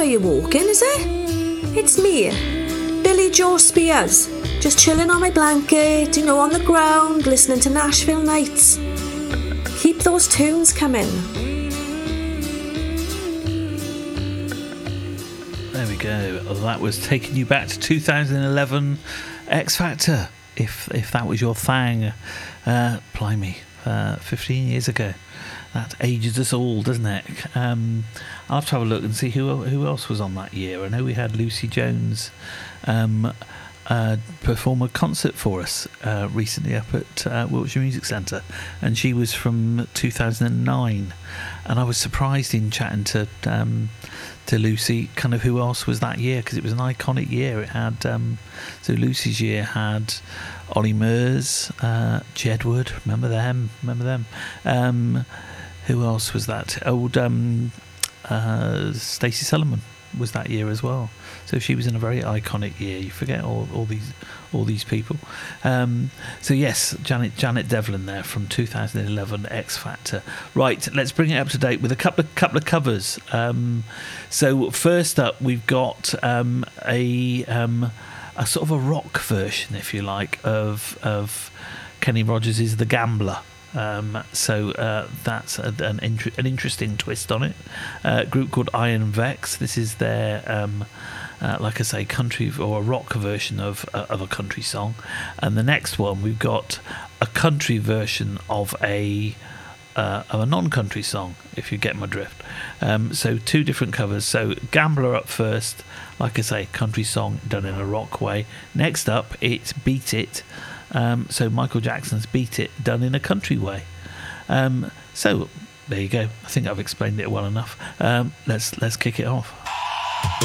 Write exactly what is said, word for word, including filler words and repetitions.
where you're walking, is it? It's me, Billy Joe Spears, just chilling on my blanket, you know, on the ground, listening to Nashville Nights. Keep those tunes coming. There we go. That was taking you back to two thousand eleven X Factor. If if that was your thing, uh, blimey, uh, fifteen years ago. That ages us all, doesn't it? Um, I'll have to have a look and see who who else was on that year. I know we had Lucy Jones um, uh, perform a concert for us uh, recently up at uh, Wiltshire Music Centre, and she was from two thousand nine. And I was surprised in chatting to um, to Lucy, kind of who else was that year, because it was an iconic year. It had um, so Lucy's year had Ollie Murs, uh, Jedward, remember them? Remember them? Um, who else was that? Old um, uh, Stacey Solomon was that year as well. So she was in a very iconic year. You forget all, all these all these people. Um, so yes, Janet Janet Devlin there from two thousand eleven X Factor. Right, let's bring it up to date with a couple of couple of covers. Um, so first up, we've got um, a um, a sort of a rock version, if you like, of of Kenny Rogers' The Gambler. Um, so uh, that's a, an, inter- an interesting twist on it. Uh, a group called Iron Vex. This is their, um, uh, like I say, country or a rock version of uh, of a country song. And the next one, we've got a country version of a uh, of a non-country song, if you get my drift. Um, so two different covers. So Gambler up first, like I say, country song done in a rock way. Next up, it's Beat It. Um, so Michael Jackson's Beat It done in a country way. Um, so there you go. I think I've explained it well enough. Um, let's let's kick it off.